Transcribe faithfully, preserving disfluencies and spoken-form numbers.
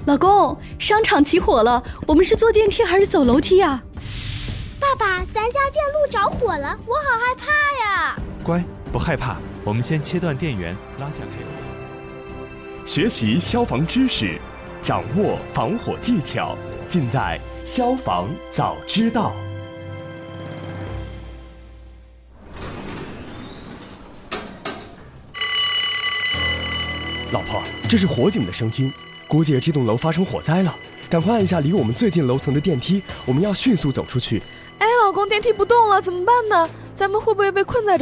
老公，商场起火了，我们是坐电梯还是走楼梯啊？ 爸爸，咱家电路着火了，我好害怕呀！ 乖，不害怕，我们先切断电源，拉下 K。 学习消防知识，掌握防火技巧，尽在消防早知道。老婆，这是火警的声音，估计这栋楼发生火灾了，赶快按一下离我们最近楼层的电梯，我们要迅速走出去。 哎，老公，电梯不动了，怎么办呢？咱们会不会被困在这？